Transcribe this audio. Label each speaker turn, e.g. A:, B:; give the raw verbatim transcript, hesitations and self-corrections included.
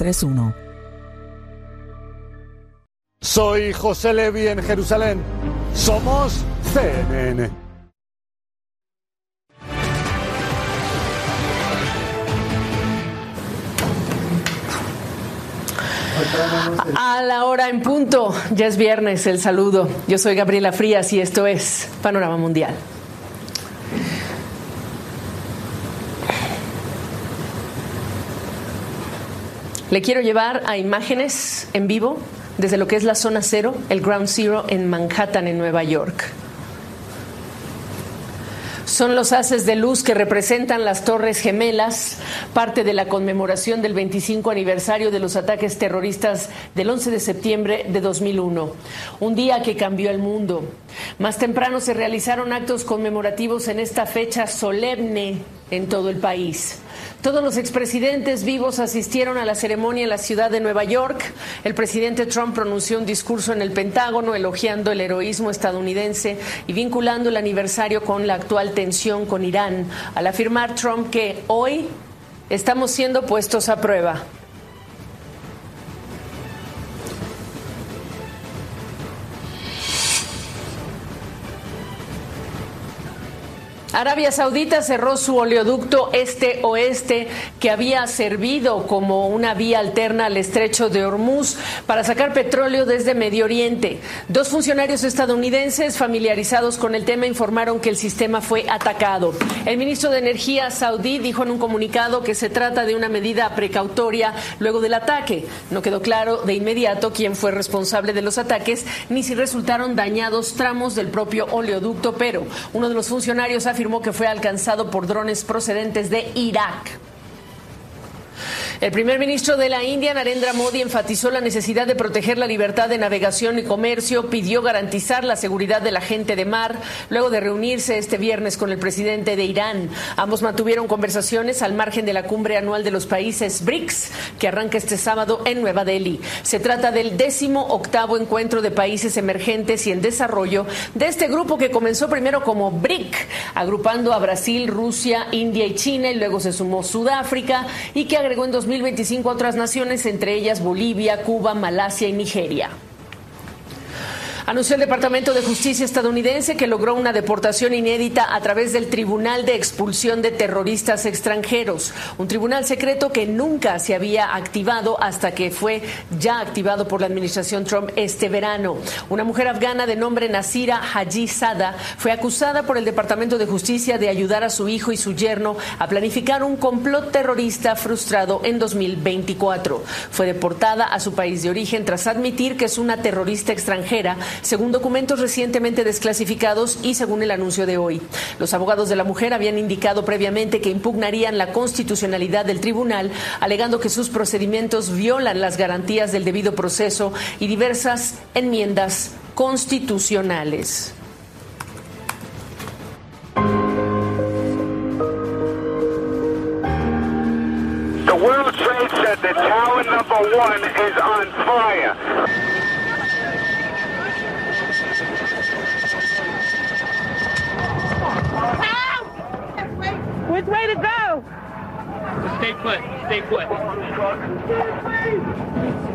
A: tres uno.
B: Soy José Levi en Jerusalén. Somos C N N.
C: A la hora en punto, ya es viernes, el saludo. Yo soy Gabriela Frías y esto es Panorama Mundial. Le quiero llevar a imágenes en vivo desde lo que es la zona cero, el Ground Zero en Manhattan, en Nueva York. Son los haces de luz que representan las Torres Gemelas, parte de la conmemoración del veinticinco aniversario de los ataques terroristas del once de septiembre de dos mil uno, un día que cambió el mundo. Más temprano se realizaron actos conmemorativos en esta fecha solemne en todo el país. Todos los expresidentes vivos asistieron a la ceremonia en la ciudad de Nueva York. El presidente Trump pronunció un discurso en el Pentágono elogiando el heroísmo estadounidense y vinculando el aniversario con la actual tensión con Irán, al afirmar Trump que hoy estamos siendo puestos a prueba. Arabia Saudita cerró su oleoducto este-oeste que había servido como una vía alterna al estrecho de Hormuz para sacar petróleo desde Medio Oriente. Dos funcionarios estadounidenses familiarizados con el tema informaron que el sistema fue atacado. El ministro de Energía saudí dijo en un comunicado que se trata de una medida precautoria luego del ataque. No quedó claro de inmediato quién fue responsable de los ataques ni si resultaron dañados tramos del propio oleoducto, pero uno de los funcionarios afirmó afirmó que fue alcanzado por drones procedentes de Irak. El primer ministro de la India, Narendra Modi, enfatizó la necesidad de proteger la libertad de navegación y comercio, pidió garantizar la seguridad de la gente de mar, luego de reunirse este viernes con el presidente de Irán. Ambos mantuvieron conversaciones al margen de la cumbre anual de los países B R I C S, que arranca este sábado en Nueva Delhi. Se trata del décimo octavo encuentro de países emergentes y en desarrollo de este grupo que comenzó primero como B R I C, agrupando a Brasil, Rusia, India y China, y luego se sumó Sudáfrica, y que agregó en dos mil veinticinco a otras naciones, entre ellas Bolivia, Cuba, Malasia y Nigeria. Anunció el Departamento de Justicia estadounidense que logró una deportación inédita a través del Tribunal de Expulsión de Terroristas Extranjeros, un tribunal secreto que nunca se había activado hasta que fue ya activado por la administración Trump este verano. Una mujer afgana de nombre Nasira Haji Sada fue acusada por el Departamento de Justicia de ayudar a su hijo y su yerno a planificar un complot terrorista frustrado en dos mil veinticuatro. Fue deportada a su país de origen tras admitir que es una terrorista extranjera, según documentos recientemente desclasificados y según el anuncio de hoy. Los abogados de la mujer habían indicado previamente que impugnarían la constitucionalidad del tribunal, alegando que sus procedimientos violan las garantías del debido proceso y diversas enmiendas constitucionales.
D: The World Trade Center, tower number one is on fire.
E: Which way to go?
F: Stay put. Stay put.